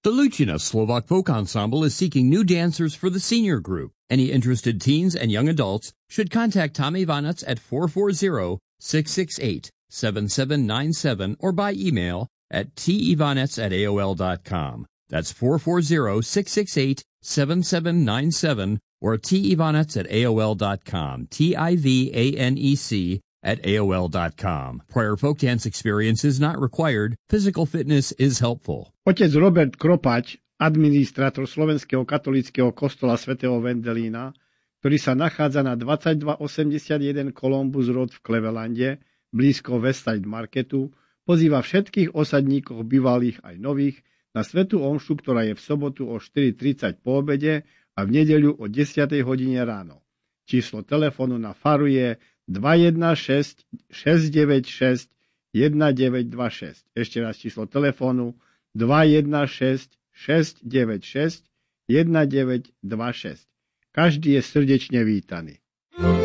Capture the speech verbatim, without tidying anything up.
The Lučina Slovak Folk Ensemble is seeking new dancers for the senior group. Any interested teens and young adults should contact Tom Ivanec at four four zero, six six eight, seven seven nine seven or by email at tivanec at A O L dot com. That's four four zero, six six eight, seven seven nine seven or tivanec at A O L dot com. T I V A N E C at A O L dot com. Prior folk dance experience is not required. Physical fitness is helpful. Otec Robert Kropač, administrátor Slovenského katolíckeho kostola svätého Vendelína, ktorý sa nachádza na dvadsaťdva osemdesiatjeden Columbus Road v Clevelande, blízko Westside Marketu, pozýva všetkých osadníkov bývalých aj nových na svätú omšu, ktorá je v sobotu o štyri tridsať po obede a v nedeľu o desiatej hodine ráno. Číslo telefónu na faru je dva jeden šesť, šesť deväť šesť, jeden deväť dva šesť. Ešte raz číslo telefónu dva jeden šesť, šesť deväť šesť, jeden deväť dva šesť. Každý je srdečne vítaný.